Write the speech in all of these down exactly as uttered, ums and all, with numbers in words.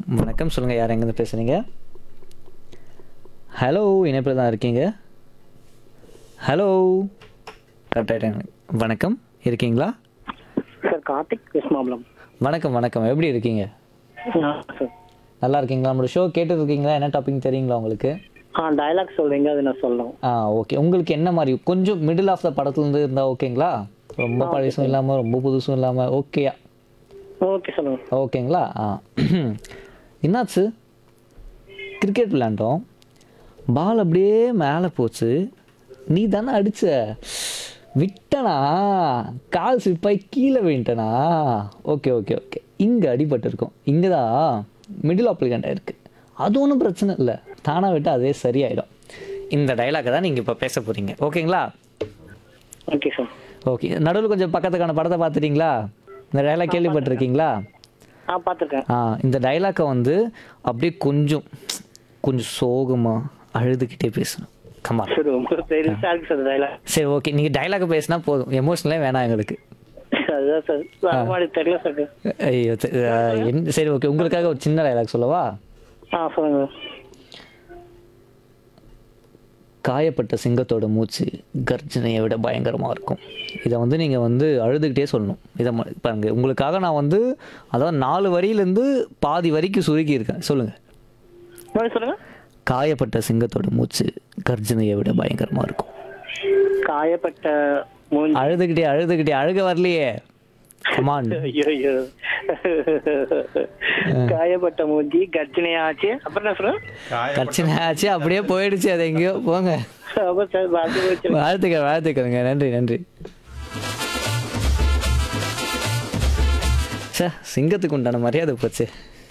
வணக்கம். சொல்லுங்கள், யார் எங்கேருந்து பேசுகிறீங்க? ஹலோ, இணைப்பில் தான் இருக்கீங்க. ஹலோ, கரெக்டாக. வணக்கம், இருக்கீங்களா? சார் கார்த்திக் கிருஷ்ணாபுரம். வணக்கம் வணக்கம், எப்படி இருக்கீங்க? சார் நல்லா இருக்கீங்களா? நம்மளோட ஷோ கேட்டு இருக்கீங்களா? என்ன டாபிக் தெரியுங்களா உங்களுக்கு? ஆ டயலாக் சொல்றீங்க, அது நான் சொல்லணும். ஆ ஓகே. உங்களுக்கு என்ன மாதிரி கொஞ்சம் மிடில் ஆஃப் த படத்துலேருந்து இருந்தால் ஓகேங்களா? ரொம்ப பழசும் இல்லாமல் ரொம்ப புதுசும் இல்லாமல் ஓகேயா? ஓகே சொல்லுங்க. ஓகேங்களா? ஆ என்னாச்சு? கிரிக்கெட் விளையாண்டோம், பால் அப்படியே மேலே போச்சு, நீ தானே அடிச்ச, விட்டனா கால் ஸ்லிப்பாகி கீழே விட்டனா. ஓகே ஓகே ஓகே இங்கே அடிபட்டிருக்கோம், இங்கே தான் மிடில் ஆப்ளிகண்ட் இருக்குது, அது ஒன்றும் பிரச்சனை இல்லை, தானாக விட்டால் அதே சரியாயிடும். இந்த டைலாக்கை தான் நீங்கள் இப்போ பேச போகிறீங்க, ஓகேங்களா? Okay sir. ஓகே. நடுவில் கொஞ்சம் பக்கத்துக்கான படத்தை பார்த்துட்டீங்களா? இந்த டைலாக் கேள்விப்பட்டிருக்கீங்களா? ஆ பார்த்துருக்கேன். ஆ இந்த டைலாக்கை வந்து அப்படியே கொஞ்சம் கொஞ்சம் சோகமாக அழுதுகிட்டே பேசணும். கமா. சரி, உங்களுக்கு பெருசா இருக்கு சார் டயலாக். சரி ஓகே, நீங்கள் டைலாக்கை பேசினா போதும், எமோஷனலே வேணாம் எங்களுக்கு. அதுதான் சார், வரமாடி தெரியல சார். ஐயோ சரி, ஆ, என்ன- சரி ஓகே, உங்களுக்காக ஒரு சின்ன டைலாக் சொல்லவா? ஆ சொல்லுங்க. காயப்பட்ட சிங்கத்தோட மூச்சு கர்ஜனையை விட பயங்கரமாக இருக்கும். இதை வந்து நீங்கள் வந்து அழுதுகிட்டே சொல்லணும். இதை ம- பாருங்க, உங்களுக்காக நான் வந்து அதாவது நாலு வரியிலேருந்து பாதி வரைக்கும் சுருக்கி இருக்கேன். சொல்லுங்கள். மறுபடியும் சொல்லுங்க. காயப்பட்ட சிங்கத்தோட மூச்சு கர்ஜனையை விட பயங்கரமாக இருக்கும். காயப்பட்ட மூஞ்சி. அழுதுகிட்டே அழுதுகிட்டே அழுக வரலையே, கமான். ஐயோ ஐயோ. காயப்பட்ட மூஞ்சி கர்ஜனையாச்சு. அப்புறம் என்ன சொல்லுங்க? கர்ச்சனை ஆச்சு, அப்படியே போயிடுச்சு, அது எங்கேயோ போங்க. ஆமா சார், பாத்து போச்சு. வாழ்த்துக்கள் வாழ்த்துக்கள்ங்க, நன்றி நன்றி. சார், சிங்கத்துக்கு உண்டான மரியாதை போச்சு.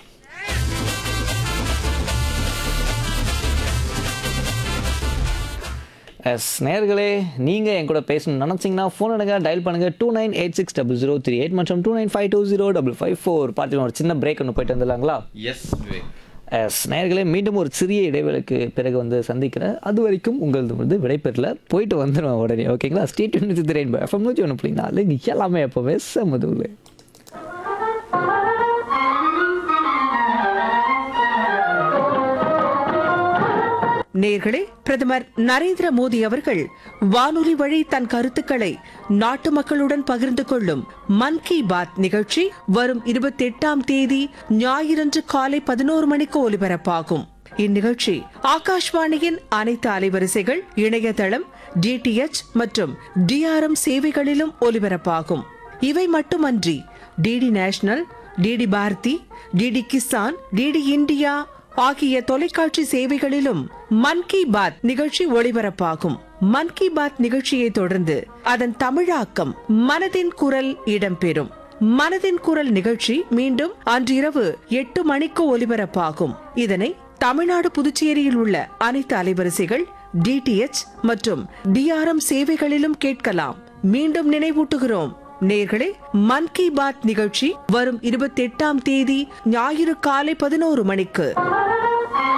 எஸ் நேர்களே, நீங்கள் என் கூட பேசணும்னு நினச்சிங்கன்னா ஃபோன் எடுங்க, டயல் பண்ணுங்கள் two nine eight six double zero three eight மற்றும் two nine five two zero double five four. பார்த்துக்கலாம், ஒரு சின்ன பிரேக் ஒன்று போயிட்டு வந்துடலாங்களா? எஸ் எஸ் நேர்களே, மீண்டும் ஒரு சிறிய இடைவேளைக்கு பிறகு வந்து சந்திக்கிறேன். அது வரைக்கும் உங்களது வந்து விடைபெறல, போயிட்டு வந்துடுவேன் உடனே, ஓகேங்களா? ஸ்டேட் யூனிட் ரெயின்போ எஃப்எம் நூற்றி ஒன்று புள்ளி நாலு, இங்கே எல்லாமே எப்போவே செம்மதுல. நேர்களே, பிரதமர் நரேந்திர மோடி அவர்கள் வானொலி வழி தன் கருத்துக்களை நாட்டு மக்களுடன் பகிர்ந்து கொள்ளும் மன் கி பாத் நிகழ்ச்சி வரும் இருபத்தி எட்டாம் தேதி ஞாயிறன்று காலை பதினோரு மணிக்கு ஒலிபரப்பாகும். இந்நிகழ்ச்சி ஆகாஷ்வாணியின் அனைத்து அலைவரிசைகள், இணையதளம், டிடிஎச் மற்றும் டிஆர்எம் சேவைகளிலும் ஒலிபரப்பாகும். இவை மட்டுமன்றி DD national, DD Bharathi, DD Kisan, DD India ஆகிய தொலைக்காட்சி சேவைகளிலும் மன் கி பாத் நிகழ்ச்சி ஒளிபரப்பாகும். மன் கி பாத் நிகழ்ச்சியை தொடர்ந்து அதன் தமிழாக்கம் மனதின் குரல் இடம்பெறும். மனதின் குரல் நிகழ்ச்சி மீண்டும் அன்றிரவு எட்டு மணிக்கு ஒலிபரப்பாகும். இதனை தமிழ்நாடு, புதுச்சேரியில் உள்ள அனைத்து அலைவரிசைகள், டிடிஎச் மற்றும் டிஆர்எம் சேவைகளிலும் கேட்கலாம். மீண்டும் நினைவூட்டுகிறோம் நேர்களே, மன் கி பாத் நிகழ்ச்சி வரும் இருபத்தி எட்டாம் தேதி ஞாயிறு காலை பதினோரு மணிக்கு.